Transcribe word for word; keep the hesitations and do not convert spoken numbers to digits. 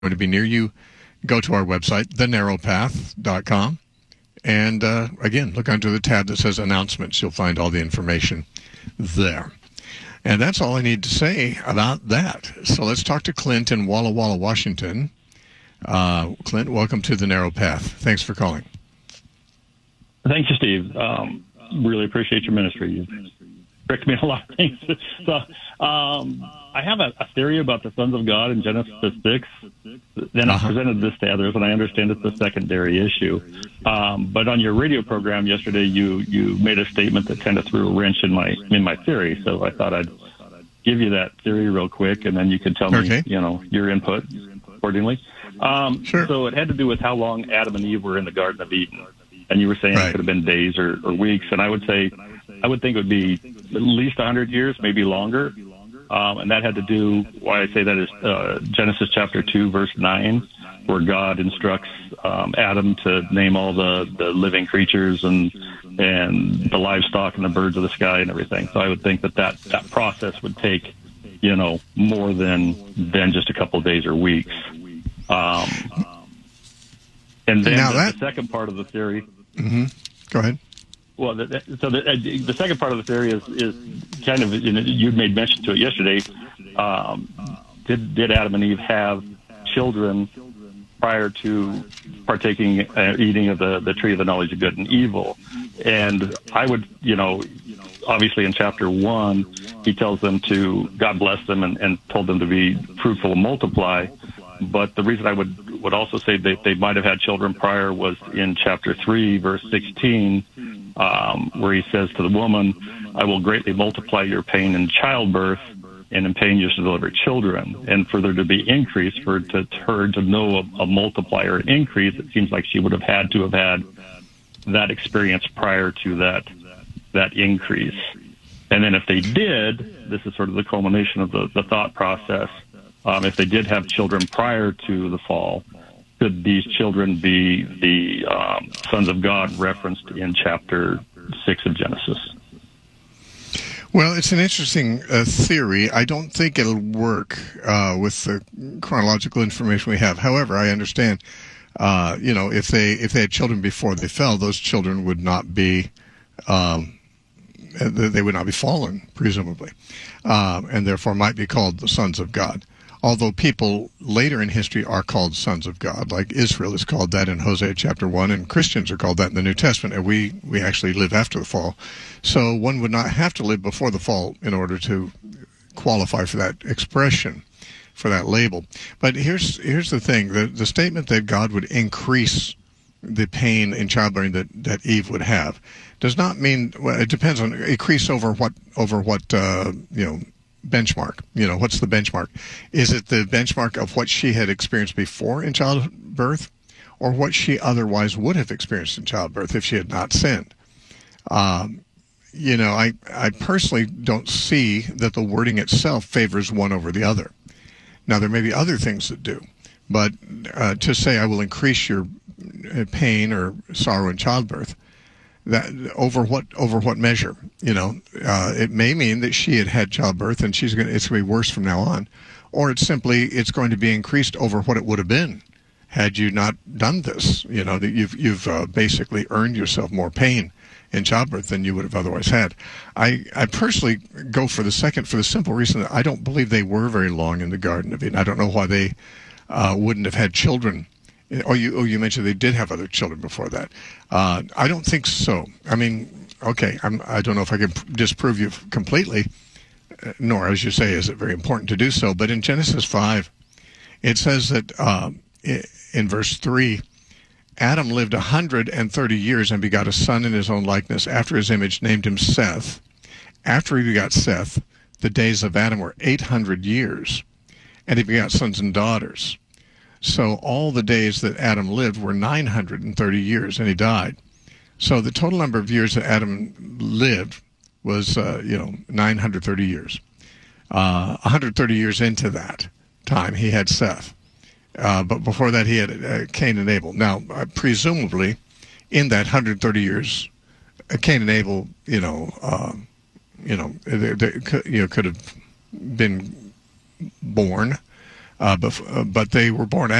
to be near you, go to our website, the narrow path dot com. And uh, again, look under the tab that says announcements. You'll find all the information there. And that's all I need to say about that. So let's talk to Clint in Walla Walla, Washington. Uh, Clint, welcome to the Narrow Path. Thanks for calling. Thank you, Steve. Um, really appreciate your ministry. You've corrected me on a lot of things. So, um, I have a, a theory about the sons of God in Genesis six. Then uh-huh. I presented this to others, and I understand it's a secondary issue. Um, but on your radio program yesterday, you, you made a statement that kind of threw a wrench in my in my theory. So I thought I'd give you that theory real quick, and then you can tell me, okay. you know, your input accordingly. Um, sure. So it had to do with how long Adam and Eve were in the Garden of Eden. And you were saying right. it could have been days or, or weeks. And I would say, I would think it would be at least one hundred years, maybe longer. Um, and that had to do, why I say that is uh, Genesis chapter two, verse nine, where God instructs um, Adam to name all the, the living creatures and and the livestock and the birds of the sky and everything. So I would think that that, that process would take, you know, more than than just a couple of days or weeks. Um, and then now the, that, the second part of the theory. Mm-hmm. Go ahead. Well, the, the, so the, uh, the second part of the theory is, is kind of, you know, you made mention to it yesterday. Um, did did Adam and Eve have children prior to partaking, uh, eating of the, the tree of the knowledge of good and evil? And I would, you know, obviously in chapter one, he tells them to, God bless them and, and told them to be fruitful and multiply. But the reason I would, would also say that they might have had children prior was in chapter three, verse sixteen, um, where he says to the woman, I will greatly multiply your pain in childbirth, and in pain you shall deliver children. And for there to be increase, for to, to her to know a, a multiplier increase, it seems like she would have had to have had that experience prior to that that increase. And then if they did, this is sort of the culmination of the, the thought process. Um, if they did have children prior to the fall, could these children be the um, sons of God referenced in chapter six of Genesis? Well, it's an interesting uh, theory. I don't think it'll work uh, with the chronological information we have. However, I understand, uh, you know, if they if they had children before they fell, those children would not be, um, they would not be fallen, presumably, um, and therefore might be called the sons of God. Although people later in history are called sons of God, like Israel is called that in Hosea chapter one, and Christians are called that in the New Testament, and we, we actually live after the fall. So one would not have to live before the fall in order to qualify for that expression, for that label. But here's here's the thing, the, the statement that God would increase the pain in childbearing that, that Eve would have does not mean, well, it depends on, increase over what, over what uh, you know, benchmark. You know, what's the benchmark? Is it the benchmark of what she had experienced before in childbirth, or what she otherwise would have experienced in childbirth if she had not sinned? Um, you know, I, I personally don't see that the wording itself favors one over the other. Now, there may be other things that do, but uh, to say I will increase your pain or sorrow in childbirth, that over what over what measure? You know, uh, it may mean that she had had childbirth and she's going it's going to be worse from now on, or it's simply it's going to be increased over what it would have been had you not done this. You know, that you've you've uh, basically earned yourself more pain in childbirth than you would have otherwise had. I I personally go for the second for the simple reason that I don't believe they were very long in the Garden of Eden. I don't know why they uh, wouldn't have had children. Oh, you oh you mentioned they did have other children before that. Uh, I don't think so. I mean, okay, I'm, I don't know if I can disprove you completely, uh, nor, as you say, is it very important to do so. But in Genesis five, it says that uh, in verse three, Adam lived one hundred thirty years and begot a son in his own likeness, after his image, named him Seth. After he begot Seth, the days of Adam were eight hundred years, and he begot sons and daughters. So all the days that Adam lived were nine hundred thirty years, and he died. So the total number of years that Adam lived was, uh, you know, nine hundred thirty years. Uh, one hundred thirty years into that time, he had Seth. Uh, but before that, he had uh, Cain and Abel. Now, uh, presumably, in that one hundred thirty years, uh, Cain and Abel, you know, um, you know, they, they could, you know, could have been born. uh, but, uh, but they were born